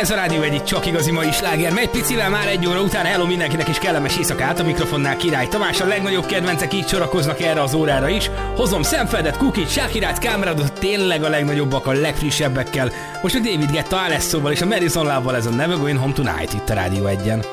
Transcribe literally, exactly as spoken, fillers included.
Ez a Rádió egy csak igazi mai sláger. Megy picivel már egy óra után. Hello mindenkinek és kellemes éjszakát. A mikrofonnál Király Tamás. A legnagyobb kedvencek így sorakoznak erre az órára is. Hozom Sam Feldet, Kukit, Shakirát, Cameronot, tényleg a legnagyobbak, a legfrissebbekkel. Most a David Guetta, Alesszóval és a Madison Love-val ez a Never Going Home Tonight itt a Rádió egyen.